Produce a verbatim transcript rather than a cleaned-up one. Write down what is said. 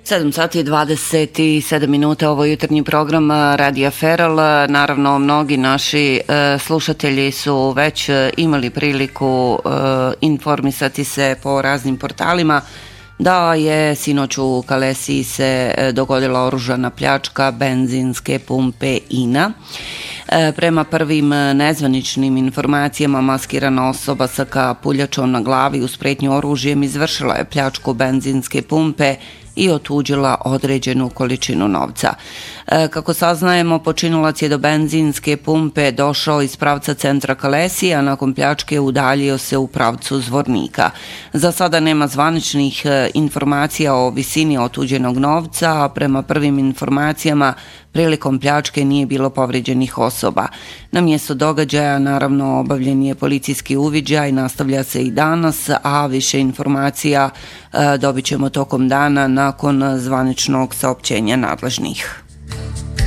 sedam sati i dvadeset sedam minuta, ovo je jutarnji program Radija Feral. Naravno, mnogi naši e, slušatelji su već imali priliku e, informisati se po raznim portalima da je sinoć u Kalesiji se dogodila oružana pljačka benzinske pumpe I N A. E, prema prvim nezvaničnim informacijama, maskirana osoba sa kapuljačom na glavi uz pretnju oružjem izvršila je pljačku benzinske pumpe i otuđila određenu količinu novca. E, kako saznajemo, počinilac je do benzinske pumpe došao iz pravca centra Kalesije, a nakon pljačke udaljio se u pravcu Zvornika. Za sada nema zvaničnih e, informacija o visini otuđenog novca, a prema prvim informacijama prilikom pljačke nije bilo povređenih osoba. Na mjesto događaja naravno obavljen je policijski uviđaj, nastavlja se i danas, a više informacija e, dobit ćemo tokom dana nakon zvaničnog saopćenja nadležnih.